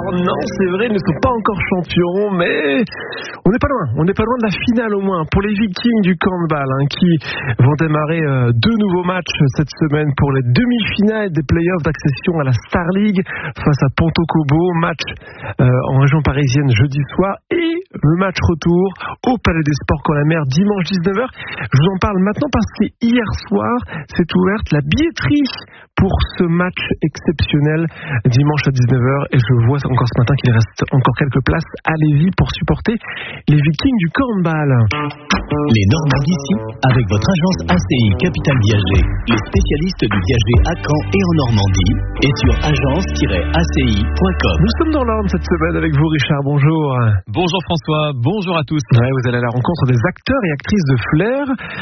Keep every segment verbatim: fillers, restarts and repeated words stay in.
Alors non, c'est vrai, ils ne sont pas encore champions, mais on n'est pas loin. On n'est pas loin de la finale au moins pour les Vikings du handball hein, qui vont démarrer euh, deux nouveaux matchs cette semaine pour les demi-finales des playoffs d'accession à la Star League face à Ponto Kobo. Match euh, en région parisienne jeudi soir et le match retour au Palais des Sports Camp-la-Mer dimanche dix-neuf heures. Je vous en parle maintenant parce que hier soir s'est ouverte la billetterie pour ce match exceptionnel dimanche à dix-neuf heures et je vois encore ce matin qu'il reste encore quelques places. Allez-y pour supporter les Vikings du handball. Les Normands d'ici avec votre agence A C I Capital Viager, les spécialistes du viager à Caen et en Normandie et sur agence tiret a c i point com. Nous sommes dans l'Orne cette semaine avec vous Richard, bonjour. Bonjour François, bonjour à tous. Ouais, vous allez à la rencontre des acteurs et actrices de flair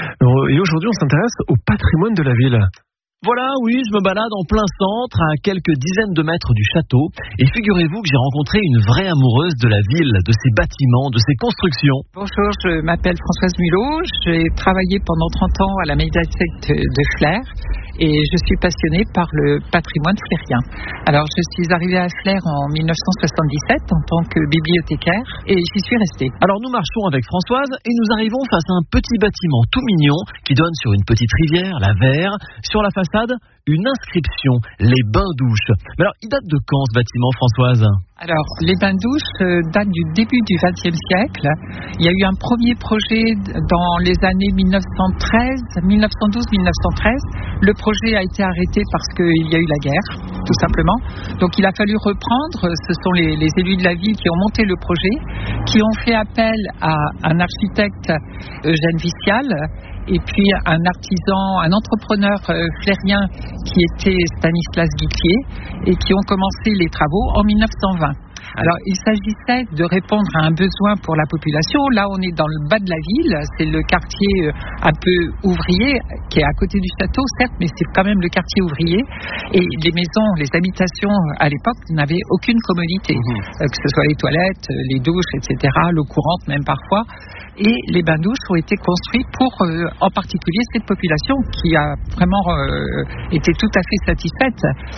et aujourd'hui on s'intéresse au patrimoine de la ville. Voilà, oui, je me balade en plein centre, à quelques dizaines de mètres du château. Et figurez-vous que j'ai rencontré une vraie amoureuse de la ville, de ses bâtiments, de ses constructions. Bonjour, je m'appelle Françoise Mulot. J'ai travaillé pendant trente ans à la médiathèque de Flers. Et je suis passionnée par le patrimoine flérien. Alors, je suis arrivée à Flers en dix-neuf cent soixante-dix-sept en tant que bibliothécaire et j'y suis restée. Alors, nous marchons avec Françoise et nous arrivons face à un petit bâtiment tout mignon qui donne sur une petite rivière, la Vert. Sur la façade, une inscription, les bains-douches. Mais alors, il date de quand ce bâtiment, Françoise ? Alors, les bains-douches euh, datent du début du vingtième siècle. Il y a eu un premier projet dans les années dix-neuf cent treize, dix-neuf cent douze dix-neuf cent treize. Le projet a été arrêté parce qu'il y a eu la guerre, tout simplement. Donc, il a fallu reprendre. Ce sont les, les élus de la ville qui ont monté le projet, qui ont fait appel à un architecte, Eugène Vicial, et puis un artisan, un entrepreneur euh, flérien qui était Stanislas Guittier et qui ont commencé les travaux en dix-neuf cent vingt. Alors, il s'agissait de répondre à un besoin pour la population. Là, on est dans le bas de la ville. C'est le quartier un peu ouvrier, qui est à côté du château, certes, mais c'est quand même le quartier ouvrier. Et les maisons, les habitations, à l'époque, n'avaient aucune commodité. Mmh. Euh, que ce soit les toilettes, les douches, et cetera, l'eau courante même parfois. Et les bains-douches ont été construits pour, euh, en particulier, cette population qui a vraiment euh, été tout à fait satisfaite.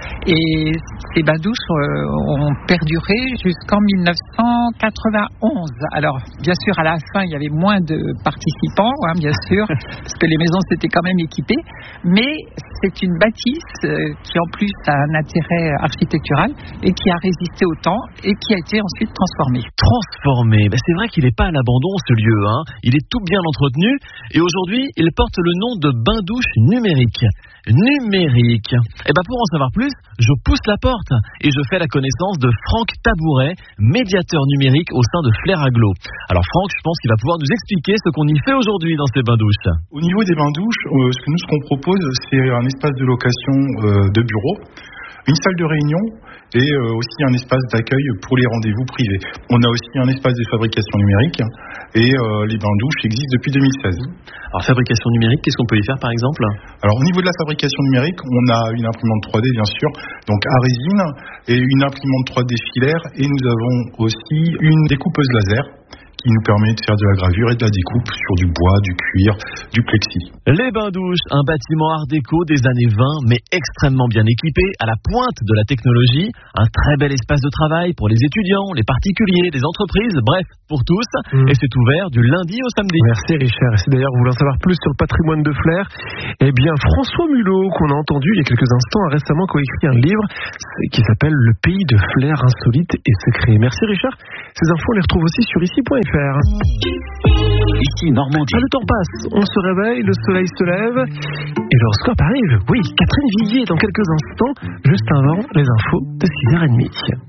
Et ces bains-douches euh, ont perduré jusqu'en dix-neuf cent quatre-vingt-onze. Alors, bien sûr, à la fin, il y avait moins de participants, hein, bien sûr, parce que les maisons s'étaient quand même équipées. Mais c'est une bâtisse euh, qui, en plus, a un intérêt architectural et qui a résisté au temps et qui a été ensuite transformée. Transformée, ben, c'est vrai qu'il n'est pas à l'abandon, ce lieu. Hein. Il est tout bien entretenu et aujourd'hui, il porte le nom de bain-douche numérique. Numérique. Et ben pour en savoir plus, je pousse la porte et je fais la connaissance de Franck Tabouret, médiateur numérique au sein de Flers Agglo. Alors Franck, je pense qu'il va pouvoir nous expliquer ce qu'on y fait aujourd'hui dans ces bains-douches. Au niveau des bains-douches, euh, ce que nous ce qu'on propose, c'est un espace de location euh, de bureau, une salle de réunion et euh, aussi un espace d'accueil pour les rendez-vous privés. On a aussi un espace de fabrication numérique et euh, les bains-douches existent depuis deux mille seize. Alors fabrication numérique, qu'est-ce qu'on peut y faire par exemple ? Alors au niveau de la fabrication numérique, on a une imprimante trois D bien sûr, donc à résine et une imprimante trois D filaire et nous avons aussi une découpeuse laser qui nous permet de faire de la gravure et de la découpe sur du bois, du cuir, du plexi. Les bains-douches, un bâtiment art déco des années vingt, mais extrêmement bien équipé, à la pointe de la technologie. Un très bel espace de travail pour les étudiants, les particuliers, les entreprises, bref, pour tous. Mmh. Et c'est ouvert du lundi au samedi. Merci Richard. Et si d'ailleurs vous voulez en savoir plus sur le patrimoine de Flers, eh bien François Mulot, qu'on a entendu il y a quelques instants, a récemment coécrit un livre qui s'appelle Le pays de Flers, insolite et secret. Merci Richard. Ces infos, on les retrouve aussi sur ici point f r. Ici Normandie. Ah, le temps passe, on se réveille, le soleil se lève et l'horoscope arrive. Oui, Catherine Villiers dans quelques instants, juste avant les infos de six heures trente.